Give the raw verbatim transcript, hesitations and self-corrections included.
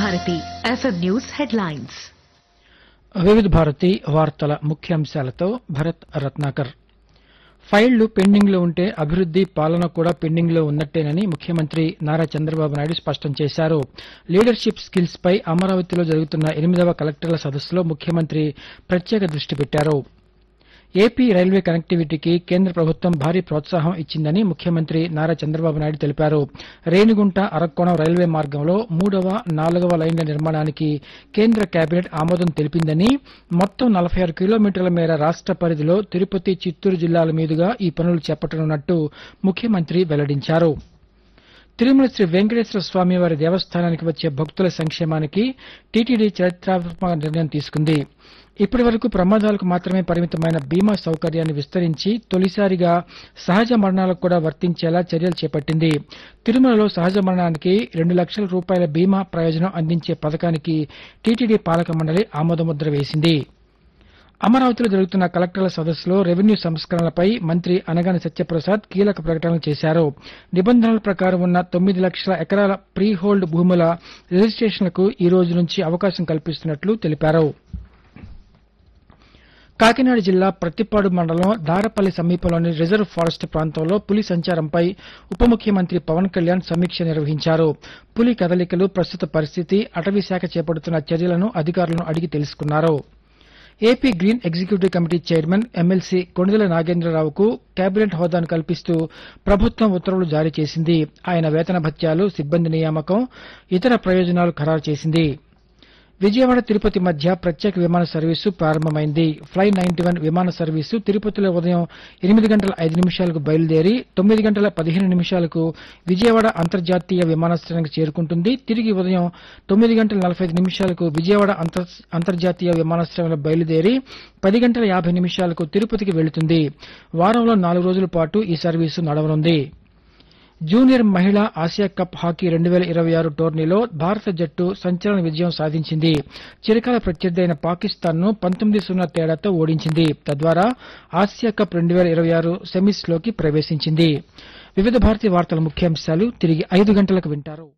Bharati FM news headlines. వివిధ భారతి వార్తల ముఖ్యాంశాలతో Bharat Ratnakar. ఫైళ్లు pending లో ఉంటే అభివృద్ది పాలన కూడా పెండింగ్ లో ఉన్నట్టేనని ముఖ్యమంత్రి నారా చంద్రబాబు నాయుడు స్పష్టం చేశారు. లీడర్షిప్ స్కిల్స్ పై అమరావతిలో జరుగుతున్న ఎనిమిదవ కలెక్టర్ల సదస్సులో ముఖ్యమంత్రి ప్రత్యేక దృష్టి పెట్టారు. ఏపీ రైల్వే కనెక్టివిటీకి కేంద్ర ప్రభుత్వం భారీ ప్రోత్సాహం ఇచ్చిందని ముఖ్యమంత్రి నారా చంద్రబాబు నాయుడు తెలిపారు. రేణిగుంట అరక్కోణం రైల్వే మార్గంలో మూడవ నాలుగవ లైన్ల నిర్మాణానికి కేంద్ర కేబినెట్ ఆమోదం తెలిపిందని, మొత్తం నలభై ఆరు కిలోమీటర్ల మేర రాష్ట పరిధిలో తిరుపతి, చిత్తూరు జిల్లాల మీదుగా ఈ పనులు చేపట్టనున్నట్టు ముఖ్యమంత్రి వెల్లడించారు. తిరుమల శ్రీ వెంకటేశ్వర స్వామి వారి దేవస్థానానికి వచ్చే భక్తుల సంక్షేమానికి టీటీడీ చరిత్రాత్మక నిర్ణయం తీసుకుంది. ఇప్పటి వరకు ప్రమాదాలకు మాత్రమే పరిమితమైన బీమా సౌకర్యాన్ని విస్తరించి తొలిసారిగా సహజ మరణాలకు కూడా వర్తించేలా చర్యలు చేపట్టింది. తిరుమలలో సహజ మరణానికి రెండు లక్షల రూపాయల బీమా ప్రయోజనం అందించే పథకానికి టీటీడీ పాలక మండలి ఆమోదముద్ర వేసింది. అమరావతిలో జరుగుతున్న కలెక్టర్ల సదస్సులో రెవెన్యూ సంస్కరణలపై మంత్రి అనగాని సత్యప్రసాద్ కీలక ప్రకటనలు చేశారు. నిబంధనల ప్రకారం ఉన్న తొమ్మిది లక్షల ఎకరాల ప్రీ హోల్డ్ భూముల రిజిస్టేషన్లకు ఈ రోజు నుంచి అవకాశం కల్పిస్తున్నట్లు తెలిపారు. కాకినాడ జిల్లా ప్రత్తిపాడు మండలం దారపల్లి సమీపంలోని రిజర్వ్ ఫారెస్ట్ ప్రాంతంలో పులి సంచారంపై ఉప ముఖ్యమంత్రి పవన్ కళ్యాణ్ సమీక్ష నిర్వహించారు. పులి కదలికలు, ప్రస్తుత పరిస్థితి, అటవీశాఖ చేపడుతున్న చర్యలను అధికారులను అడిగి తెలుసుకున్నారు. AP green executive committee chairman MLC Konidela నాగేంద్రరావుకు cabinet హోదాను కల్పిస్తూ ప్రభుత్వం ఉత్తర్వులు జారీ చేసింది. ఆయన వేతన భత్యాలు, సిబ్బంది నియామకం, ఇతర ప్రయోజనాలు ఖరారు చేసింది. విజయవాడ తిరుపతి మధ్య ప్రత్యేక విమాన సర్వీసు ప్రారంభమైంది. ఫ్లై నైన్టీ వన్ విమాన సర్వీసు తిరుపతిలో ఉదయం ఎనిమిది గంటల ఐదు నిమిషాలకు బయలుదేరి తొమ్మిది గంటల పదిహేను నిమిషాలకు విజయవాడ అంతర్జాతీయ విమానాశ్రయానికి చేరుకుంటుంది. తిరిగి ఉదయం తొమ్మిది గంటల నలభై ఐదు నిమిషాలకు విజయవాడ అంతర్జాతీయ విమానాశ్రయంలో బయలుదేరి పది గంటల యాభై నిమిషాలకు తిరుపతికి వెళుతుంది. వారంలో నాలుగు రోజుల పాటు ఈ సర్వీసు నడవనుంది. జూనియర్ మహిళా ఆసియా కప్ హాకీ రెండు వేల ఇరవై ఆరు టోర్నీలో భారత జట్టు సంచలన విజయం సాధించింది. చిరకాల ప్రత్యర్థి అయిన పాకిస్తాన్ ను పంతొమ్మిది సున్నా తేడాతో ఓడించింది. తద్వారా ఆసియా కప్ రెండు వేల ఇరవై ఆరు సెమీస్ లోకి ప్రవేశించింది. వివిధ భారతీయ వార్తల ముఖ్యాంశాలు తిరిగి ఐదు గంటలకు వింటారు.